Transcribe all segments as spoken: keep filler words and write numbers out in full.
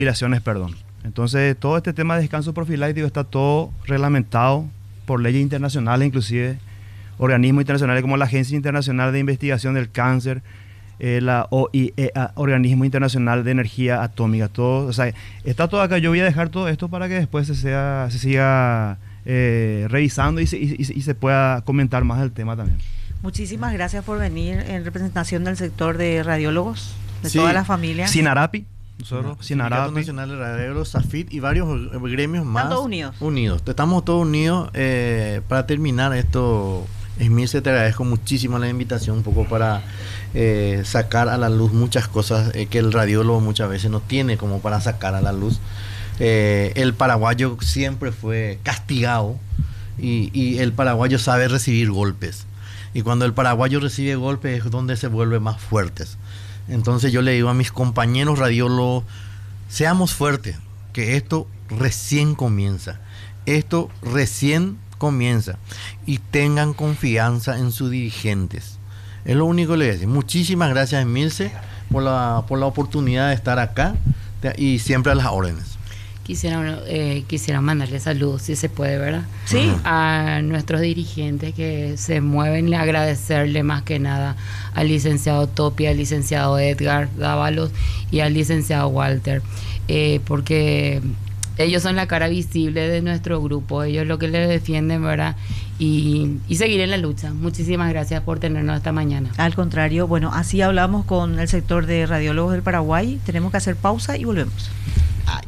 respiraciones, perdón. Entonces, todo este tema de descanso profiláctico está todo reglamentado por leyes internacionales, inclusive organismos internacionales como la Agencia Internacional de Investigación del Cáncer, eh, la O I E A, Organismo Internacional de Energía Atómica. Todo, o sea, está todo acá. Yo voy a dejar todo esto para que después se, sea, se siga eh, revisando y se, y, y se pueda comentar más del tema también. Muchísimas gracias por venir en representación del sector de radiólogos, de Sí. toda la familia. Sinarapi. Nosotros, No, Sinarapi. Sindicato Nacional de Radiólogos, SAFIT y varios gremios más. ¿Están todos unidos? Unidos. Estamos todos unidos. Eh, para terminar esto, Esmilce, te agradezco muchísimo la invitación, un poco para eh, sacar a la luz muchas cosas eh, que el radiólogo muchas veces no tiene como para sacar a la luz. Eh, el paraguayo siempre fue castigado y, y el paraguayo sabe recibir golpes. Y cuando el paraguayo recibe golpes es donde se vuelve más fuertes. Entonces yo le digo a mis compañeros radiólogos, seamos fuertes, que esto recién comienza. Esto recién comienza. Y tengan confianza en sus dirigentes. Es lo único que le digo. Muchísimas gracias, Emilce, por la, por la oportunidad de estar acá y siempre a las órdenes. Quisiera, eh, quisiera mandarle saludos, si se puede, ¿verdad? Sí. A nuestros dirigentes que se mueven y agradecerle más que nada al licenciado Topi, al licenciado Edgar Dávalos y al licenciado Walter, eh, porque ellos son la cara visible de nuestro grupo, ellos lo que le defienden, ¿verdad? Y, y seguir en la lucha. Muchísimas gracias por tenernos esta mañana. Al contrario, bueno, así hablamos con el sector de radiólogos del Paraguay. Tenemos que hacer pausa y volvemos. Ay.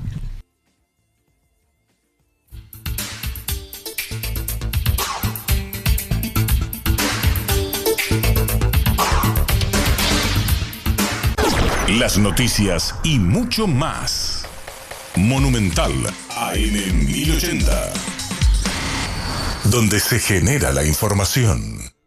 Las noticias y mucho más. Monumental A M mil ochenta, donde se genera la información.